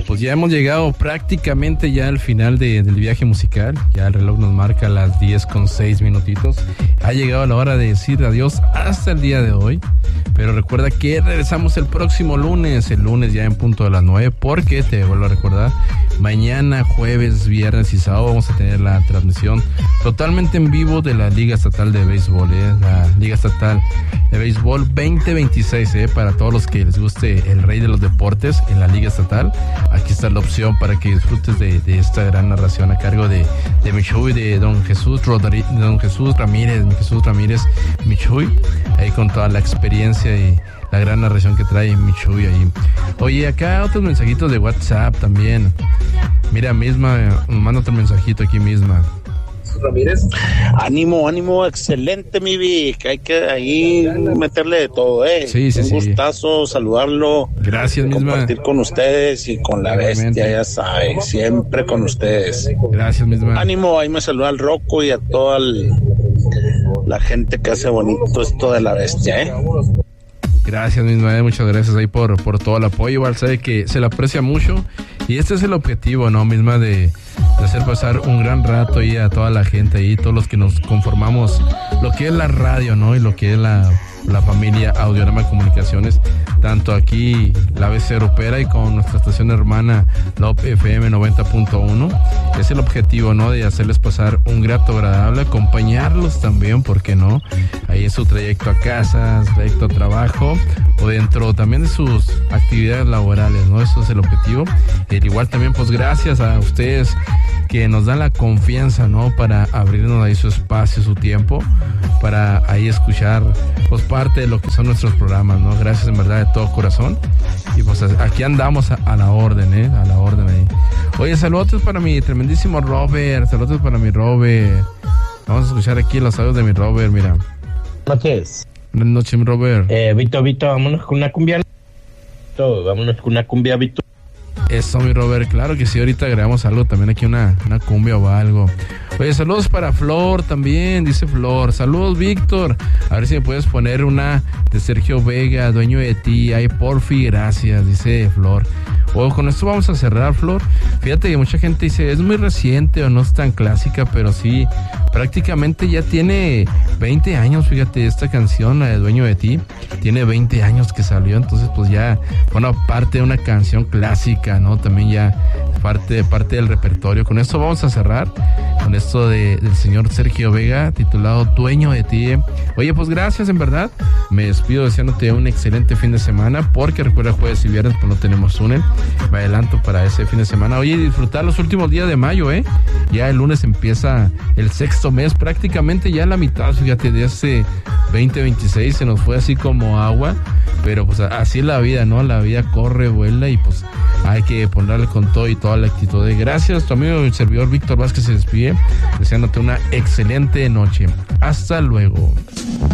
pues ya hemos llegado prácticamente ya al final del viaje musical. Ya el reloj nos marca las 10:06. Ha llegado la hora de decir adiós hasta el día de hoy. Pero recuerda que regresamos el próximo lunes. El lunes ya en punto de las 9. Porque te vuelvo a recordar, mañana, jueves, viernes y sábado vamos a tener la transmisión totalmente en vivo de la Liga Estatal de Béisbol. La Liga Estatal de Béisbol 2026. Para todos los que les guste el rey de los deportes en la Liga Estatal. Aquí está la opción para que disfrutes de esta gran narración a cargo de Michuy, de don Jesús Ramírez Michuy, ahí con toda la experiencia y la gran narración que trae Michuy ahí. Oye, acá otros mensajitos de WhatsApp también. Mira, Misma, manda otro mensajito aquí, Misma. Ramírez. Ánimo, excelente, mi Vic. Hay que ahí meterle de todo, Sí. Un gustazo saludarlo. Gracias, Misma. Compartir con ustedes y con la bestia, ya sabes, siempre con ustedes. Gracias, Misma. Ánimo, ahí me saluda al Rocco y a toda la gente que hace bonito esto de la bestia, Gracias, Misma, muchas gracias ahí por todo el apoyo. Igual sabe que se le aprecia mucho y este es el objetivo, ¿no? Misma de hacer pasar un gran rato ahí a toda la gente ahí, todos los que nos conformamos lo que es la radio, ¿no? Y lo que es la familia Audiorama Comunicaciones, tanto aquí la ABC Europea y con nuestra estación hermana la FM 90.1. Es el objetivo, ¿no? De hacerles pasar un grato agradable, acompañarlos también, ¿por qué no? Ahí en su trayecto a casa, su trayecto a trabajo o dentro también de sus actividades laborales, ¿no? Eso es el objetivo. Igual también, pues gracias a ustedes que nos dan la confianza, ¿no? Para abrirnos ahí su espacio, su tiempo, para ahí escuchar, pues, parte de lo que son nuestros programas, ¿no? Gracias en verdad de todo corazón. Y pues aquí andamos a la orden, a la orden ahí. Oye, saludos para mi tremendísimo Robert, saludos para mi Robert. Vamos a escuchar aquí los audios de mi Robert, mira. Buenas noches, mi Robert. Vito, vámonos con una cumbia. Vito. Eso, mi Robert, claro que sí, ahorita agregamos algo también aquí, una cumbia o algo. Oye, saludos para Flor también, dice Flor. Saludos, Víctor. A ver si me puedes poner una de Sergio Vega, Dueño de Ti. Ay, porfi, gracias, dice Flor. Bueno, con esto vamos a cerrar, Flor. Fíjate que mucha gente dice, es muy reciente o no es tan clásica, pero sí, prácticamente ya tiene 20 años, fíjate, esta canción, la de Dueño de Ti, tiene 20 años que salió, entonces pues ya, bueno, parte de una canción clásica, ¿no? También ya parte del repertorio. Con esto vamos a cerrar, con esto del señor Sergio Vega, titulado Dueño de Ti. Oye, pues gracias, en verdad. Me despido deseándote un excelente fin de semana, porque recuerda, jueves y viernes pues no tenemos túnel. Me adelanto para ese fin de semana. Oye, disfrutar los últimos días de mayo, ya el lunes empieza el sexto mes, prácticamente ya la mitad, fíjate, de ese 2026 se nos fue así como agua, pero pues así es la vida, ¿no? La vida corre, vuela y pues hay que ponerle con todo y toda la actitud. Gracias, tu amigo el servidor Víctor Vázquez se despide, deseándote una excelente noche. Hasta luego.